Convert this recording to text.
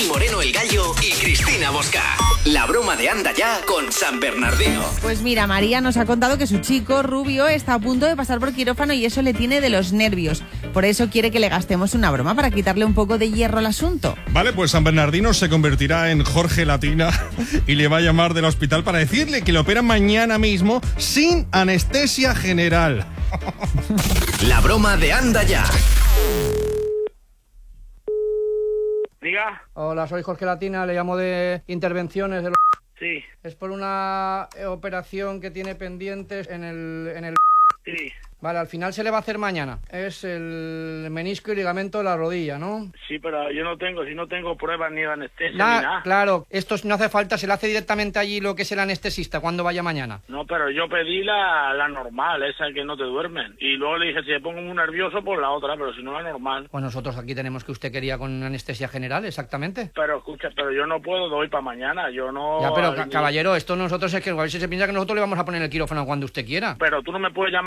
Dani Moreno el Gallo y Cristina Bosca. La broma de Anda Ya con San Bernardino. Pues mira, María nos ha contado que su chico Rubio está a punto de pasar por quirófano y eso le tiene de los nervios. Por eso quiere que le gastemos una broma para quitarle un poco de hierro al asunto. Vale, pues San Bernardino se convertirá en Jorge Latina y le va a llamar del hospital para decirle que le operan mañana mismo sin anestesia general. La broma de Anda Ya. Diga. Hola, soy Jorge Latina, le llamo de Intervenciones de los... Sí, Es por una operación que tiene pendientes en el... sí. Vale, al final se le va a hacer mañana. Es el menisco y ligamento de la rodilla, ¿no? Sí, pero yo no tengo pruebas ni de anestesia ni nada. Claro, esto no hace falta, se le hace directamente allí lo que es el anestesista cuando vaya mañana. No, pero yo pedí la normal, esa que no te duermen. Y luego le dije, si me pongo muy nervioso, pues la otra, pero si no la normal. Pues nosotros aquí tenemos que usted quería con anestesia general, exactamente. Pero escucha, pero yo no puedo de hoy para mañana, yo no... Ya, pero caballero, esto nosotros es que a ver si se piensa que nosotros le vamos a poner el quirófano cuando usted quiera. Pero tú no me puedes llamar